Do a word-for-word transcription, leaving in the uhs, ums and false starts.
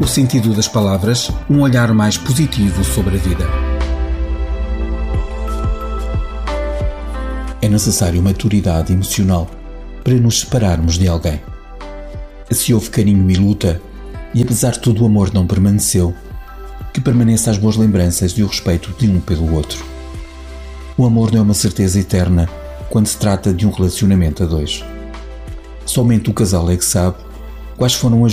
O sentido das palavras, um olhar mais positivo sobre a vida. É necessário maturidade emocional para nos separarmos de alguém. Se houve carinho e luta, e apesar de tudo o amor não permaneceu, que permaneça as boas lembranças e o respeito de um pelo outro. O amor não é uma certeza eterna quando se trata de um relacionamento a dois. Somente o casal é que sabe quais foram as